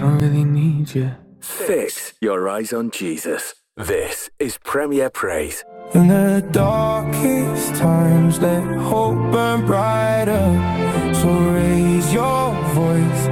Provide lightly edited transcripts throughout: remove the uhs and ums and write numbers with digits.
don't really need you. Fix your eyes on Jesus. This is Premier Praise. In the darkest times, let hope burn brighter. So raise your voice,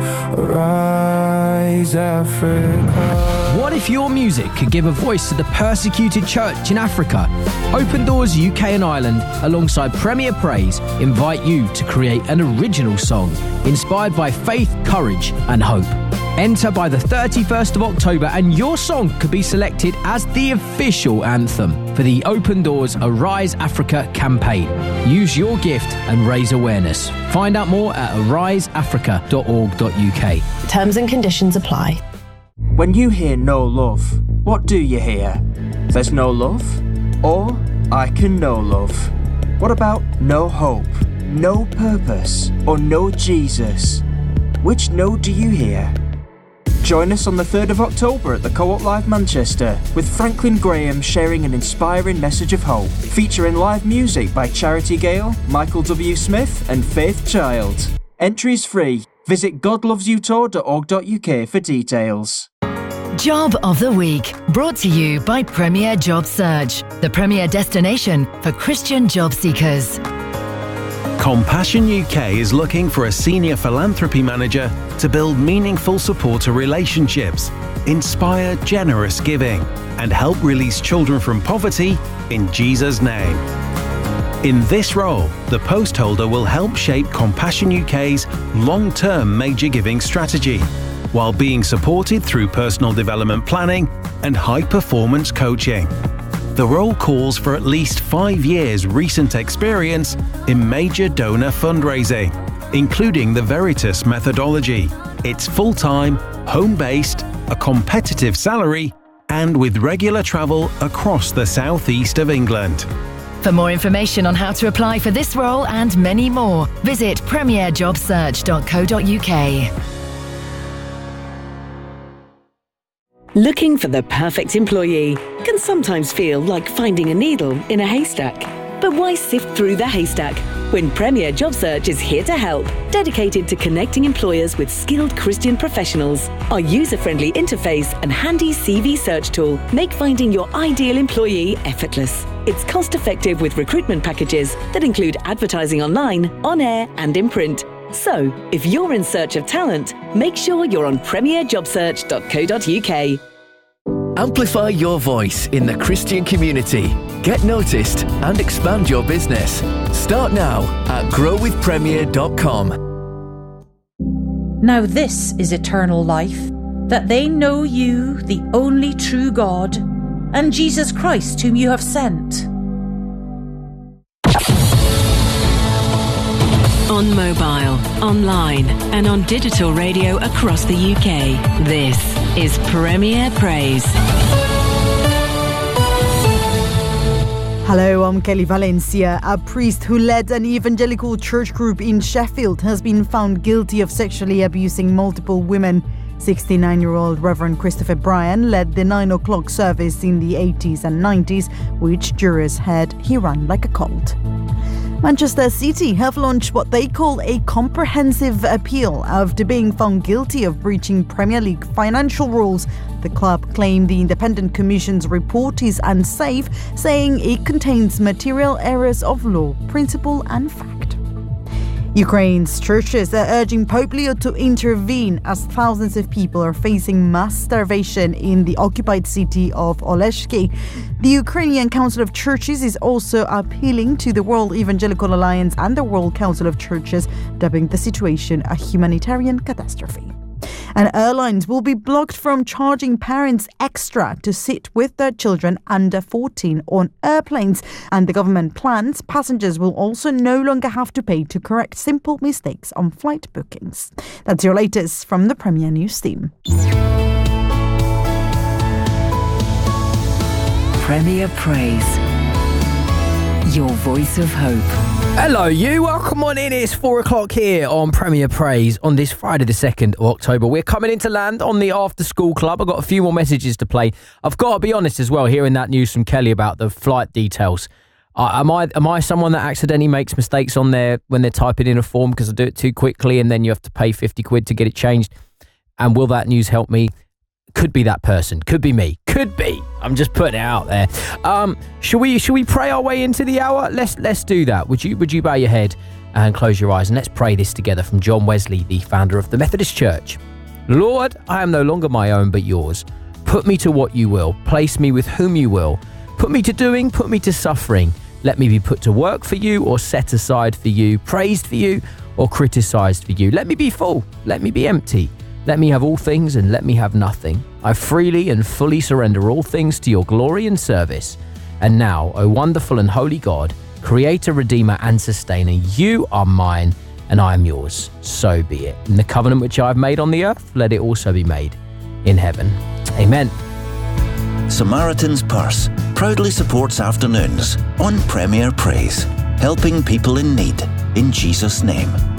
arise, Africa. What if your music could give a voice to the persecuted church in Africa? Open Doors UK and Ireland, alongside Premier Praise, invite you to create an original song inspired by faith, courage and hope. Enter by the 31st of October and your song could be selected as the official anthem for the Open Doors Arise Africa campaign. Use your gift and raise awareness. Find out more at ariseafrica.org.uk. Terms and conditions apply. When you hear no love, what do you hear? There's no love? Or I can know love? What about no hope, no purpose, or no Jesus? Which no do you hear? Join us on the 3rd of October at the Co-op Live Manchester with Franklin Graham sharing an inspiring message of hope, featuring live music by Charity Gale, Michael W. Smith and Faith Child. Entries free. Visit godlovesyoutour.org.uk for details. Job of the Week, brought to you by Premier Job Search, the premier destination for Christian job seekers. Compassion UK is looking for a senior philanthropy manager to build meaningful supporter relationships, inspire generous giving, and help release children from poverty in Jesus' name. In this role, the post holder will help shape Compassion UK's long-term major giving strategy, while being supported through personal development planning and high-performance coaching. The role calls for at least 5 years' recent experience in major donor fundraising, including the Veritas methodology. It's full-time, home-based, a competitive salary, and with regular travel across the southeast of England. For more information on how to apply for this role and many more, visit premierjobsearch.co.uk. Looking for the perfect employee can sometimes feel like finding a needle in a haystack. But why sift through the haystack when Premier Job Search is here to help, dedicated to connecting employers with skilled Christian professionals? Our user-friendly interface and handy CV search tool make finding your ideal employee effortless. It's cost-effective with recruitment packages that include advertising online, on air and in print. So, if you're in search of talent, make sure you're on premierjobsearch.co.uk. Amplify your voice in the Christian community. Get noticed and expand your business. Start now at growwithpremier.com. Now this is eternal life, that they know you, the only true God, and Jesus Christ whom you have sent. On mobile, online and on digital radio across the UK. This is Premier Praise. Hello, I'm Kelly Valencia. A priest who led an evangelical church group in Sheffield has been found guilty of sexually abusing multiple women. 69-year-old Reverend Christopher Bryan led the 9 o'clock service in the 80s and 90s, which jurors said he ran like a cult. Manchester City have launched what they call a comprehensive appeal after being found guilty of breaching Premier League financial rules. The club claimed the Independent Commission's report is unsafe, saying it contains material errors of law, principle and fact. Ukraine's churches are urging Pope Leo to intervene as thousands of people are facing mass starvation in the occupied city of Oleshki. The Ukrainian Council of Churches is also appealing to the World Evangelical Alliance and the World Council of Churches, dubbing the situation a humanitarian catastrophe. And airlines will be blocked from charging parents extra to sit with their children under 14 on airplanes. And the government plans passengers will also no longer have to pay to correct simple mistakes on flight bookings. That's your latest from the Premier News team. Premier Praise. Your voice of hope. Hello you, welcome on in. It's 4 o'clock here on Premier Praise on this Friday the 2nd of October. We're coming into land on the After School Club. I've got a few more messages to play. I've got to be honest as well, hearing that news from Kelly about the flight details. Am I someone that accidentally makes mistakes on there when they're typing in a form because I do it too quickly and then you have to pay 50 quid to get it changed? And will that news help me? Could be that person. Could be me. Could be. I'm just putting it out there. Should we pray our way into the hour? Let's do that. Would you bow your head and close your eyes, and let's pray this together from John Wesley, the founder of the Methodist Church. Lord, I am no longer my own but yours. Put me to what you will. Place me with whom you will. Put me to doing, put me to suffering. Let me be put to work for you or set aside for you, praised for you or criticized for you. Let me be full. Let me be empty. Let me have all things and let me have nothing. I freely and fully surrender all things to your glory and service. And now, O wonderful and holy God, Creator, Redeemer and Sustainer, you are mine and I am yours. So be it. In the covenant which I have made on the earth, let it also be made in heaven. Amen. Samaritan's Purse proudly supports afternoons on Premier Praise, helping people in need in Jesus' name.